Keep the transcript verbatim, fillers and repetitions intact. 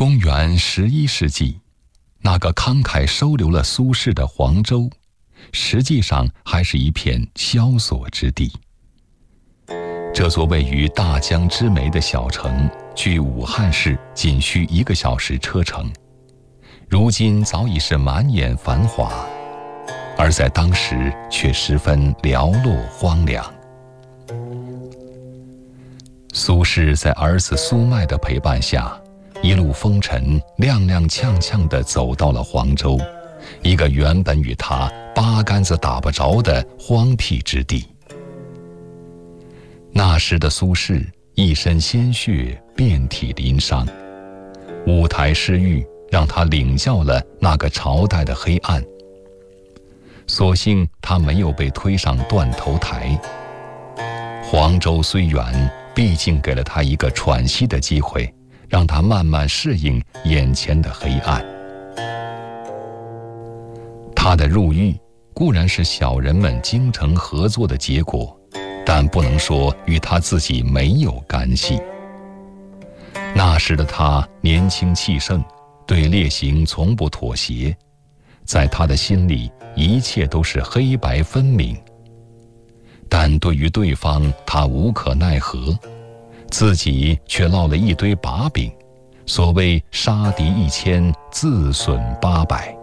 公元十一世纪，那个慷慨收留了苏轼的黄州，实际上还是一片萧索之地。这座位于大江之湄的小城，距武汉市仅需一个小时车程，如今早已是满眼繁华，而在当时却十分寥落荒凉。苏轼在儿子苏迈的陪伴下，一路风尘，踉踉跄跄地走到了黄州，一个原本与他八竿子打不着的荒僻之地。那时的苏轼一身鲜血，遍体鳞伤，五台诗狱让他领教了那个朝代的黑暗。所幸他没有被推上断头台。黄州虽远，毕竟给了他一个喘息的机会，让他慢慢适应眼前的黑暗。他的入狱固然是小人们精诚合作的结果，但不能说与他自己没有干系。那时的他年轻气盛，对劣行从不妥协，在他的心里一切都是黑白分明。但对于对方他无可奈何，自己却落了一堆把柄，所谓杀敌一千，自损八百。